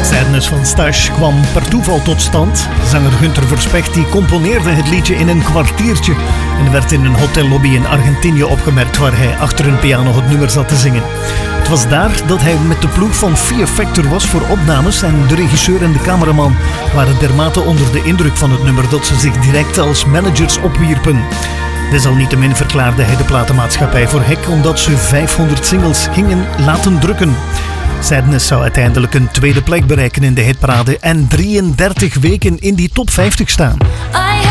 Sadness van Stash kwam per toeval tot stand. Zanger Gunther Verspecht die componeerde het liedje in een kwartiertje en werd in een hotellobby in Argentinië opgemerkt waar hij achter een piano het nummer zat te zingen. Het was daar dat hij met de ploeg van Fear Factor was voor opnames en de regisseur en de cameraman waren dermate onder de indruk van het nummer dat ze zich direct als managers opwierpen. Desalniettemin verklaarde hij de platenmaatschappij voor hek omdat ze 500 singles gingen laten drukken. Sadness zou uiteindelijk een tweede plek bereiken in de hitparade en 33 weken in die top 50 staan.